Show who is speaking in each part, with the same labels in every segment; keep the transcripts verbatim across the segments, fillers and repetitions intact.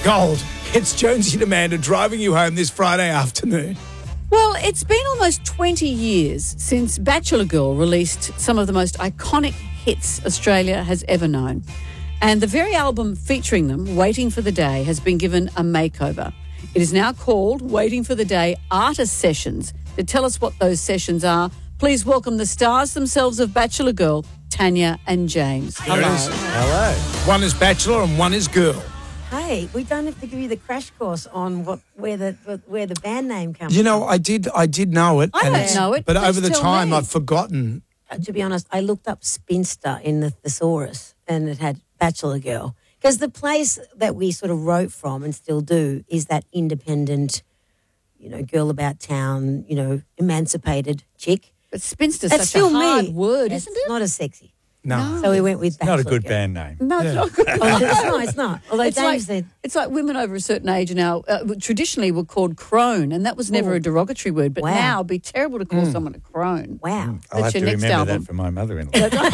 Speaker 1: Gold. It's Jonesy and Amanda driving you home this Friday afternoon.
Speaker 2: Well, it's been almost twenty years since Bachelor Girl released some of the most iconic hits Australia has ever known. And the very album featuring them, Waiting for the Day, has been given a makeover. It is now called Waiting for the Day Artist Sessions. To tell us what those sessions are, please welcome the stars themselves of Bachelor Girl, Tanya and James.
Speaker 1: Here it is.
Speaker 3: Hello.
Speaker 1: One is Bachelor and one is Girl.
Speaker 4: Hey, we don't have to give you the crash course on what where the where the band name comes
Speaker 1: You know,
Speaker 4: from.
Speaker 1: I did I did know it.
Speaker 2: I
Speaker 1: and
Speaker 2: don't
Speaker 1: it's-
Speaker 2: know it.
Speaker 1: But
Speaker 2: Please
Speaker 1: over the
Speaker 2: tell
Speaker 1: time,
Speaker 2: me.
Speaker 1: I've forgotten.
Speaker 4: Uh, to be honest, I looked up spinster in the thesaurus and it had Bachelor Girl. Because the place that we sort of wrote from and still do is that independent, you know, girl about town, you know, emancipated chick.
Speaker 2: But spinster's
Speaker 4: That's
Speaker 2: such
Speaker 4: still
Speaker 2: a hard
Speaker 4: me.
Speaker 2: word,
Speaker 4: It's
Speaker 2: isn't it?
Speaker 4: not as sexy.
Speaker 1: No.
Speaker 4: So we went with Bachelor
Speaker 3: Not a good
Speaker 4: Girl.
Speaker 3: band name.
Speaker 2: No,
Speaker 1: Yeah.
Speaker 2: it's not good.
Speaker 4: Oh, it's not. It's not. Although
Speaker 2: It's
Speaker 4: James
Speaker 2: like,
Speaker 4: said,
Speaker 2: it's like women over a certain age now uh, traditionally were called crone, and that was never
Speaker 4: Oh.
Speaker 2: a derogatory word. But
Speaker 4: Wow.
Speaker 2: now it'd be terrible to call someone a crone.
Speaker 4: "Wow,
Speaker 3: I'll
Speaker 2: That's
Speaker 3: have
Speaker 2: your
Speaker 3: to
Speaker 2: next
Speaker 3: remember
Speaker 2: album.
Speaker 3: that for my mother-in-law.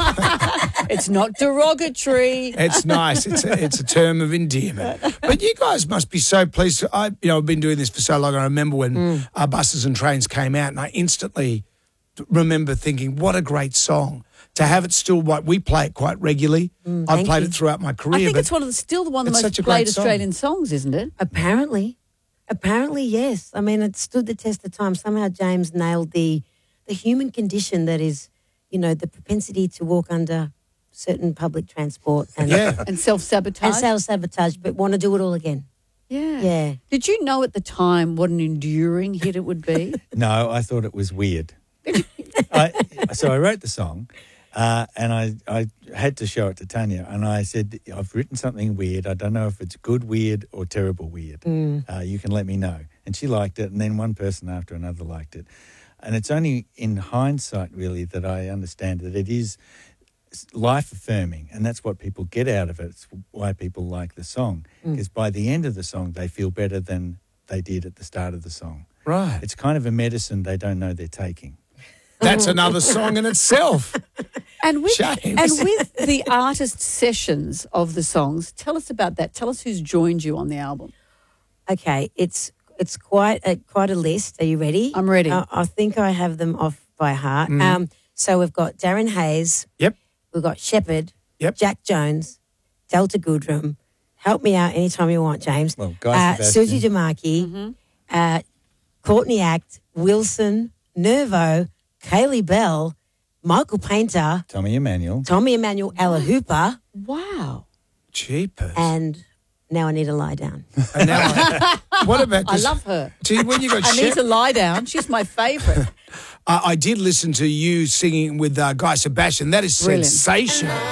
Speaker 2: It's not derogatory.
Speaker 1: It's nice. It's a, it's a term of endearment. But you guys must be so pleased. I, you know, I've been doing this for so long. I remember when
Speaker 2: Mm.
Speaker 1: uh, Buses and Trains came out, and I instantly remember thinking, "What a great song!" To have it still, what we play it quite regularly. I've
Speaker 4: Mm, thank
Speaker 1: played
Speaker 4: you.
Speaker 1: it throughout my career.
Speaker 2: I think
Speaker 1: but
Speaker 2: it's one of the still the one of the
Speaker 1: it's
Speaker 2: most
Speaker 1: such a great
Speaker 2: played
Speaker 1: song.
Speaker 2: Australian songs, isn't it?
Speaker 4: apparently, apparently yes. I mean, it stood the test of time. Somehow James nailed the the human condition that is, you know, the propensity to walk under certain public transport and
Speaker 1: yeah.
Speaker 2: And self sabotage.
Speaker 4: and self sabotage, but want to do it all again.
Speaker 2: Yeah.
Speaker 4: Yeah.
Speaker 2: Did you know at the time what an enduring hit it would be?
Speaker 3: No, I thought it was weird. I, so I wrote the song uh, and I, I had to show it to Tanya and I said, I've written something weird. I don't know if it's good weird or terrible weird.
Speaker 4: Mm.
Speaker 3: Uh, you can let me know. And she liked it and then one person after another liked it. And it's only in hindsight really that I understand that it is life affirming and that's what people get out of it. It's why people like the song because by the end of the song they feel better than they did at the start of the song.
Speaker 1: Right.
Speaker 3: It's kind of a medicine they don't know they're taking.
Speaker 1: That's another song in itself.
Speaker 2: And with
Speaker 1: James.
Speaker 2: and with the artist sessions of the songs, tell us about that. Tell us who's joined you on the album.
Speaker 4: Okay, it's it's quite a quite a list. Are you ready?
Speaker 2: I'm ready.
Speaker 4: Uh, I think I have them off by heart. Um, so we've got Darren Hayes.
Speaker 1: Yep.
Speaker 4: We've got Shepherd.
Speaker 1: Yep.
Speaker 4: Jack Jones. Delta Goodrum. Help me out anytime you want, James.
Speaker 3: Well, Guy
Speaker 4: uh,
Speaker 3: Sebastian.
Speaker 4: Susie Damaki. Uh, Courtney Act. Wilson. Nervo. Kaylee Bell. Michael Painter.
Speaker 3: Tommy Emmanuel.
Speaker 4: Tommy Emmanuel Ella Hooper.
Speaker 2: Wow.
Speaker 1: Jeepers.
Speaker 4: And now I need to lie down.
Speaker 1: And now I- what about
Speaker 2: I
Speaker 1: this?
Speaker 2: love her.
Speaker 1: See, when you got
Speaker 2: I need
Speaker 1: Shep-
Speaker 2: to lie down. She's my favourite.
Speaker 1: I, I did listen to you singing with uh, Guy Sebastian. That is
Speaker 2: Brilliant.
Speaker 1: sensational.